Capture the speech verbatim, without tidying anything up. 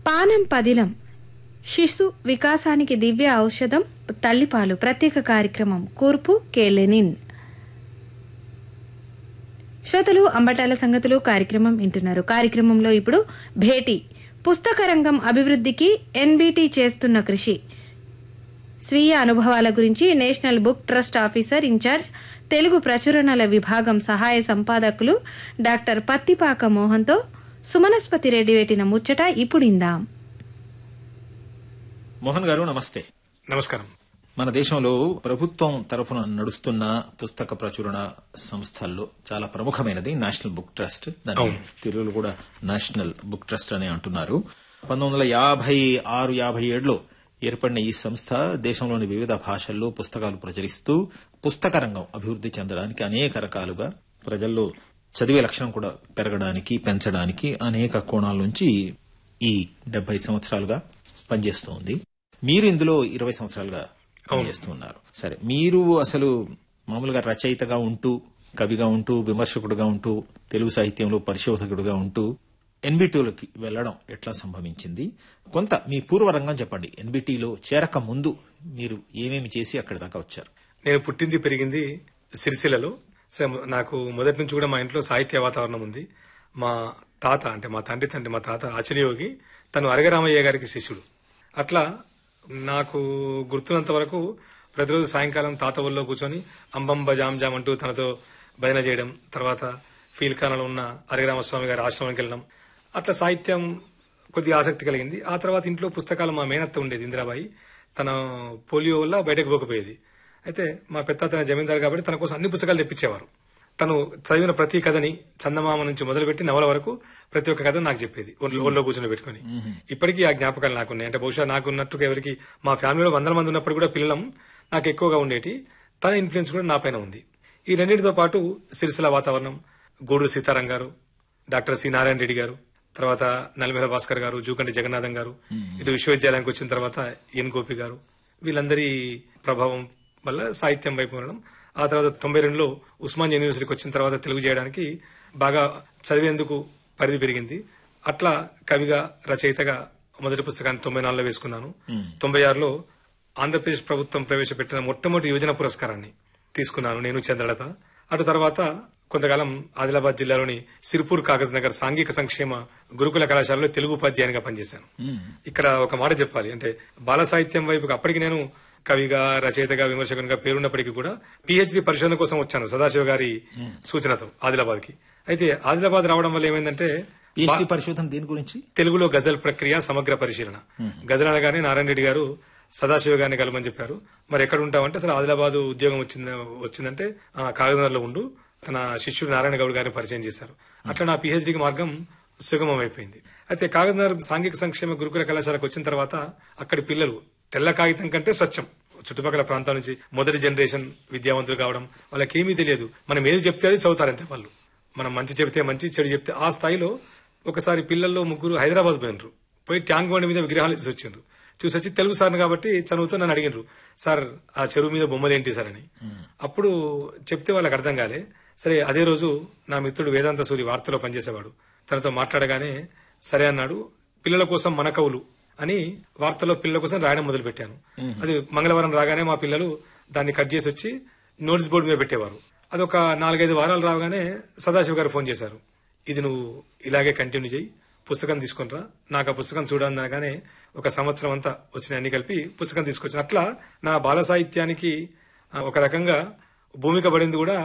పానం పదిలం శిశు వికాసానికి దివ్య ఔషధం తల్లిపాలు ప్రత్యేక కార్యక్రమం కూర్పు కె లెనిన్. శ్రోతలు అంబటాల సంగతులు కార్యక్రమం వింటున్నారు. కార్యక్రమంలో ఇప్పుడు భేటీ పుస్తక రంగం అభివృద్ధికి ఎన్బిటి చేస్తున్న కృషి, స్వీయ అనుభవాల గురించి national book trust officer incharge Telugu ప్రచురణల విభాగం సహాయ సంపాదకులు డాక్టర్ పత్తిపాక మోహన్తో సుమనస్పతి రెడ్డి పెట్టిన ముచ్చట ఇప్పుడు ఇందాం. మోహన్ గారు నమస్తే. నమస్కారం. మన దేశంలో ప్రభుత్వం తరఫున నడుస్తున్న పుస్తక ప్రచురణ సంస్థల్లో చాలా ప్రముఖమైనది నేషనల్ బుక్ ట్రస్ట్. దాన్ని తెలుగులో కూడా నేషనల్ బుక్ ట్రస్ట్ అని అంటున్నారు. పంతొమ్మిది వందల యాభై ఆరు యాభై ఏడులో ఏర్పడిన ఈ సంస్థ దేశంలోని వివిధ భాషల్లో పుస్తకాలు ప్రచురిస్తూ పుస్తక రంగం అభివృద్ది చెందడానికి అనేక రకాలుగా ప్రజల్లో చదివే లక్షణం కూడా పెరగడానికి పెంచడానికి అనేక కోణాల నుంచి ఈ డెబ్బై సంవత్సరాలుగా పనిచేస్తోంది. మీరు ఇందులో ఇరవై సంవత్సరాలుగా పనిచేస్తున్నారు. సరే, మీరు అసలు మామూలుగా రచయితగా ఉంటూ కవిగా ఉంటూ విమర్శకుడుగా ఉంటూ తెలుగు సాహిత్యంలో పరిశోధకుడుగా ఉంటూ ఎన్బిటిలోకి వెళ్లడం ఎట్లా సంభవించింది? కొంత మీ పూర్వరంగం చెప్పండి. ఎన్బిటిలో చేరక ముందు మీరు ఏమేమి చేసి అక్కడి దాకా వచ్చారు? నేను పుట్టింది పెరిగింది సిరిసిల్లలో. నాకు మొదటి నుంచి కూడా మా ఇంట్లో సాహిత్య వాతావరణం ఉంది. మా తాత అంటే మా తండ్రి తండ్రి మా తాత ఆచర్యయోగి, తను అరగరామయ్య గారికి శిష్యుడు. అట్లా నాకు గుర్తున్నంత వరకు ప్రతిరోజు సాయంకాలం తాత ఊళ్ళో కూర్చొని అంబంబ జామ్ జామ్ అంటూ తనతో భజన చేయడం, తర్వాత ఫీల్ఖానాలో ఉన్న అరగరామస్వామి గారి ఆశ్రమానికి వెళ్ళడం, అట్లా సాహిత్యం కొద్దిగా ఆసక్తి కలిగింది. ఆ తర్వాత ఇంట్లో పుస్తకాలు మా మేనత్త ఉండేది ఇందిరాబాయి. తన పోలియో వల్ల బయటకు పోకపోయేది. అయితే మా పెద్ద తన జమీందారు కాబట్టి తన కోసం అన్ని పుస్తకాలు తెప్పించేవారు. తను చదివిన ప్రతి కథని చందమామ నుంచి మొదలుపెట్టి నవల వరకు ప్రతి ఒక్క కథ నాకు చెప్పేది ఒళ్ళో కూర్చొని పెట్టుకుని. ఇప్పటికీ ఆ జ్ఞాపకాలు నాకున్నాయి. అంటే బహుశా నాకున్నట్టుగా ఎవరికి మా ఫ్యామిలీలో వందల మంది ఉన్నప్పుడు కూడా పిల్లలం నాకు ఎక్కువగా ఉండేటి. తన ఇన్ఫ్లుయెన్స్ కూడా నా పైన ఉంది. ఈ రెండింటితో పాటు సిరిసిల్ల వాతావరణం, గూడూరు సీతారాం గారు, డాక్టర్ సి నారాయణ రెడ్డి గారు, తర్వాత నల్మెల భాస్కర్ గారు, జూకంటి జగన్నాథం గారు, ఇటు విశ్వవిద్యాలయానికి వచ్చిన తర్వాత ఎన్ గోపి గారు, వీళ్ళందరి ప్రభావం వల్ల సాహిత్యం వైపు వెళ్ళడం. ఆ తర్వాత తొంభై రెండులో ఉస్మాన్ యూనివర్సిటీకి వచ్చిన తర్వాత తెలుగు చేయడానికి బాగా చదివేందుకు పరిధి పెరిగింది. అట్లా కవిగా రచయితగా మొదటి పుస్తకాన్ని తొంభై నాలుగులో వేసుకున్నాను. తొంభై ఆరులో ఆంధ్రప్రదేశ్ ప్రభుత్వం ప్రవేశపెట్టిన మొట్టమొదటి యువజన పురస్కారాన్ని తీసుకున్నాను నేను, చంద్రలత. అటు తర్వాత కొంతకాలం ఆదిలాబాద్ జిల్లాలోని సిర్పూర్ కాగజ్ నగర్ సాంఘిక సంక్షేమ గురుకుల కళాశాలలో తెలుగు ఉపాధ్యాయునిగా పనిచేశాను. ఇక్కడ ఒక మాట చెప్పాలి, అంటే బాల సాహిత్యం వైపుకి అప్పటికి నేను కవిగా రచయితగా విమర్శకునిగా పేరున్నప్పటికీ కూడా పిహెచ్డి పరిశోధన కోసం వచ్చాను సదాశివ గారి సూచనతో ఆదిలాబాద్ కి. అయితే ఆదిలాబాద్ రావడం వల్ల ఏమైందంటే పరిశోధన దీని గురించి తెలుగులో గజల్ ప్రక్రియ సమగ్ర పరిశీలన. గజల్ అనగానే నారాయణ రెడ్డి గారు సదాశివ గారిని కలమని చెప్పారు. మరి ఎక్కడ ఉంటామంటే అసలు ఆదిలాబాద్ ఉద్యోగం వచ్చింది వచ్చిందంటే కాగజ్నగర్ లో ఉండు, తన శిష్యుడు నారాయణ గౌడ్ గారిని పరిచయం చేశారు. అట్లా నా పిహెచ్డికి మార్గం సుగమం అయిపోయింది. అయితే కాగజ్నగర్ సాంఘిక సంక్షేమ గురుకుల కళాశాలకు వచ్చిన తర్వాత అక్కడి పిల్లలు తెల్ల కాగితం కంటే స్వచ్ఛం. చుట్టుపక్కల ప్రాంతాల నుంచి మొదటి జనరేషన్ విద్యావంతులు కావడం, వాళ్ళకి ఏమీ తెలియదు. మనం ఏది చెప్తే అది చదువుతారంతే వాళ్ళు. మనం మంచి చెప్తే మంచి, చెడు చెప్తే ఆ స్థాయిలో. ఒకసారి పిల్లల్లో ముగ్గురు హైదరాబాద్ పోయినరు. పోయి ట్యాంక్ బండి మీద విగ్రహాలు చూసి వచ్చిండ్రు. చూసి వచ్చి తెలుగు సార్ని కాబట్టి చదువుతూ నన్ను అడిగినారు, సార్ ఆ చెరువు మీద బొమ్మలు ఏంటి సార్ అని. అప్పుడు చెప్తే వాళ్ళకి అర్థం కాలే. సరే, అదే రోజు నా మిత్రుడు వేదాంత సూరి వార్తలో పనిచేసేవాడు, తనతో మాట్లాడగానే సరే అన్నాడు. పిల్లల కోసం మన కవులు అని వార్తలో పిల్లల కోసం రాయడం మొదలు పెట్టాను. అది మంగళవారం రాగానే మా పిల్లలు దాన్ని కట్ చేసి వచ్చి నోటీస్ బోర్డు మీద పెట్టేవారు. అది ఒక నాలుగైదు వారాలు రాగానే సదాశివ గారు ఫోన్ చేశారు, ఇది నువ్వు ఇలాగే కంటిన్యూ చేయి, పుస్తకం తీసుకునిరా. నాకు ఆ పుస్తకం చూడనగానే ఒక సంవత్సరం అంతా వచ్చిన అన్ని కలిపి పుస్తకం తీసుకొచ్చాను. అట్లా నా బాల సాహిత్యానికి ఒక రకంగా భూమిక పడింది కూడా